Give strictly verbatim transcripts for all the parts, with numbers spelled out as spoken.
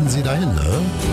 kennen sie dahin, ne?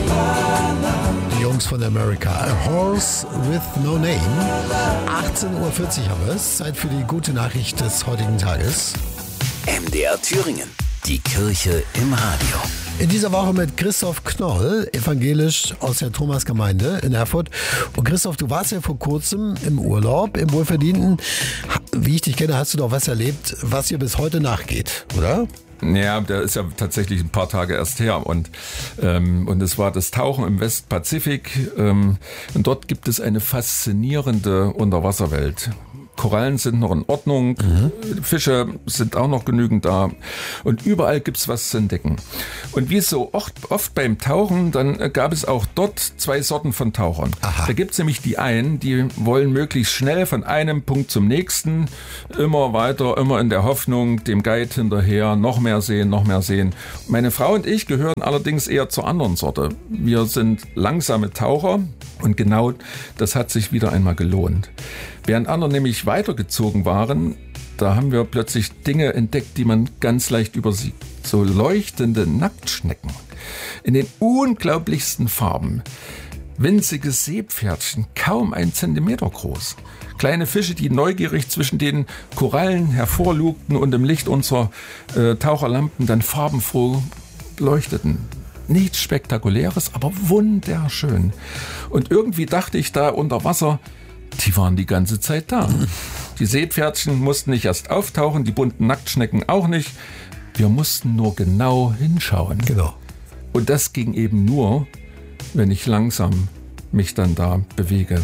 Die Jungs von America. A Horse with No Name. achtzehn Uhr vierzig haben wir es. Zeit für die gute Nachricht des heutigen Tages. M D R Thüringen. Die Kirche im Radio. In dieser Woche mit Christoph Knoll, evangelisch aus der Thomasgemeinde in Erfurt. Und Christoph, du warst ja vor kurzem im Urlaub, im Wohlverdienten. Wie ich dich kenne, hast du doch was erlebt, was dir bis heute nachgeht, oder? Ja, der ist ja tatsächlich ein paar Tage erst her und ähm, und es war das Tauchen im Westpazifik ähm, und dort gibt es eine faszinierende Unterwasserwelt. Korallen sind noch in Ordnung, mhm. Fische sind auch noch genügend da und überall gibt's was zu entdecken. Und wie es so oft, oft beim Tauchen, dann gab es auch dort zwei Sorten von Tauchern. Aha. Da gibt's nämlich die einen, die wollen möglichst schnell von einem Punkt zum nächsten, immer weiter, immer in der Hoffnung, dem Guide hinterher, noch mehr sehen, noch mehr sehen. Meine Frau und ich gehören allerdings eher zur anderen Sorte. Wir sind langsame Taucher und genau das hat sich wieder einmal gelohnt. Während andere nämlich weitergezogen waren, da haben wir plötzlich Dinge entdeckt, die man ganz leicht übersieht. So leuchtende Nacktschnecken in den unglaublichsten Farben. Winzige Seepferdchen, kaum ein Zentimeter groß. Kleine Fische, die neugierig zwischen den Korallen hervorlugten und im Licht unserer äh, Taucherlampen dann farbenfroh leuchteten. Nichts Spektakuläres, aber wunderschön. Und irgendwie dachte ich da unter Wasser, die waren die ganze Zeit da. Die Seepferdchen mussten nicht erst auftauchen, die bunten Nacktschnecken auch nicht. Wir mussten nur genau hinschauen. Genau. Und das ging eben nur, wenn ich langsam mich dann da bewege.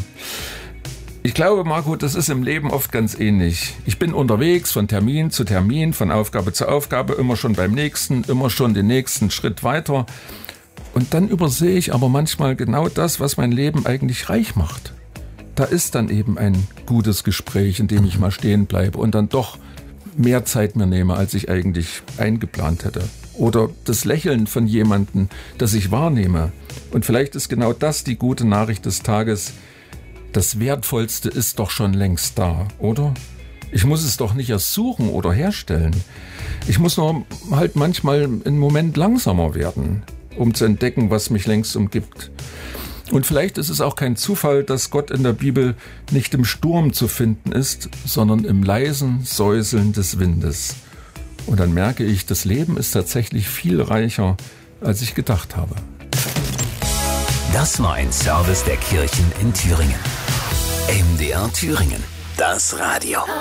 Ich glaube, Marco, das ist im Leben oft ganz ähnlich. Ich bin unterwegs von Termin zu Termin, von Aufgabe zu Aufgabe, immer schon beim nächsten, immer schon den nächsten Schritt weiter. Und dann übersehe ich aber manchmal genau das, was mein Leben eigentlich reich macht. Da ist dann eben ein gutes Gespräch, in dem ich mal stehen bleibe und dann doch mehr Zeit mir nehme, als ich eigentlich eingeplant hätte. Oder das Lächeln von jemandem, das ich wahrnehme. Und vielleicht ist genau das die gute Nachricht des Tages. Das Wertvollste ist doch schon längst da, oder? Ich muss es doch nicht erst suchen oder herstellen. Ich muss nur halt manchmal einen Moment langsamer werden, um zu entdecken, was mich längst umgibt. Und vielleicht ist es auch kein Zufall, dass Gott in der Bibel nicht im Sturm zu finden ist, sondern im leisen Säuseln des Windes. Und dann merke ich, das Leben ist tatsächlich viel reicher, als ich gedacht habe. Das war ein Service der Kirchen in Thüringen. M D R Thüringen, das Radio.